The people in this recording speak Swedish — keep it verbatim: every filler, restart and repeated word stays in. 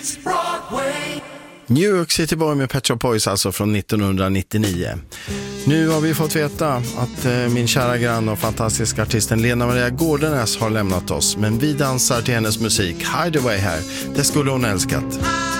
Meets Broadway. New York City Boy med Pet Shop Boys, alltså från nittonhundranittionio. Nu har vi fått veta att eh, min kära grann och fantastiska artisten Lena Maria Gårdenäs har lämnat oss. Men vi dansar till hennes musik Hideaway här. Det skulle hon älskat.